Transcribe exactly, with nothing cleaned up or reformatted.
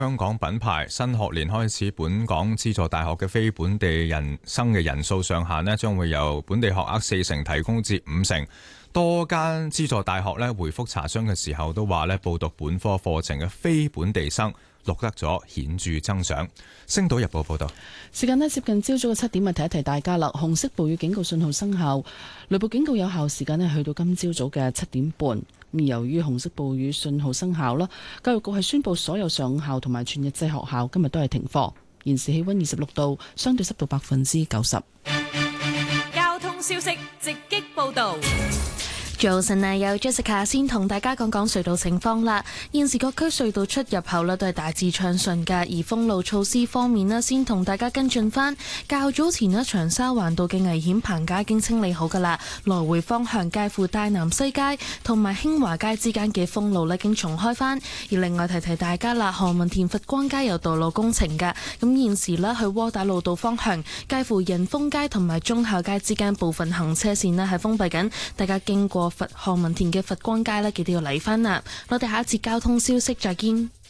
香港品牌新學年開始，本港資助大學嘅非本地人生嘅人數上限呢，將會由本地學額四成提供至五成。多間資助大學呢回覆查詢嘅時候都話呢，報讀本科課程嘅非本地生錄得咗顯著增長。星島日報報道。 時間呢接近朝早嘅七點，啊提一提大家啦。紅色暴雨警告信號生效，雷暴警告有效時間呢去到今朝早嘅七點半。由於紅色暴雨信號生效啦，教育局係宣布所有上午校同埋全日制學校今日都係停課。現時氣溫二十六度，相對濕度百分之九十。 交通消息直擊報道。 早晨啊，有 Jessica 先同大家講講隧道情況啦。現時各區隧道出入口咧都係大致暢順㗎，而封路措施方面咧，先同大家跟進翻。較早前咧，長沙灣道嘅危險棚架已經清理好㗎啦，來回方向介乎大南西街同埋興華街之間嘅封路咧已經重開翻。而另外提提大家啦，何文田佛光街有道路工程㗎，咁現時咧去窩打老道方向介乎仁豐街同埋忠孝街之間部分行車線咧係封閉緊，大家經過佛何文田嘅佛光街呢，記得要嚟返啦。我哋下一次交通消息再見。